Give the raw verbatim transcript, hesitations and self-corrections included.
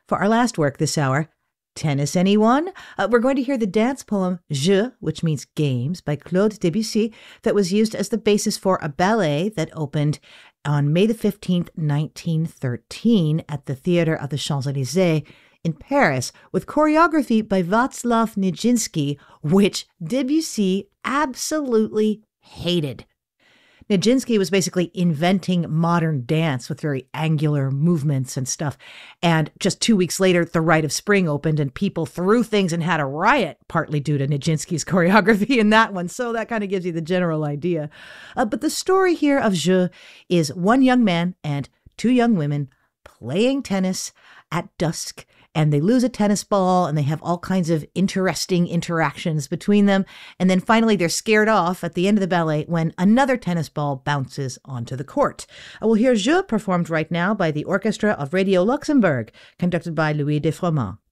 For our last work this hour, tennis, anyone? Uh, we're going to hear the dance poem Jeux, which means games, by Claude Debussy, that was used as the basis for a ballet that opened on May the fifteenth, nineteen thirteen at the Theatre of the Champs-Élysées in Paris, with choreography by Václav Nijinsky, which Debussy absolutely hated. Nijinsky was basically inventing modern dance with very angular movements and stuff. And just two weeks later, The Rite of Spring opened and people threw things and had a riot, partly due to Nijinsky's choreography in that one. So that kind of gives you the general idea. Uh, but the story here of Jeux is one young man and two young women playing tennis at dusk. And they lose a tennis ball and they have all kinds of interesting interactions between them. And then finally they're scared off at the end of the ballet when another tennis ball bounces onto the court. Uh, we'll hear Jeux performed right now by the Orchestra of Radio Luxembourg, conducted by Louis de Froment.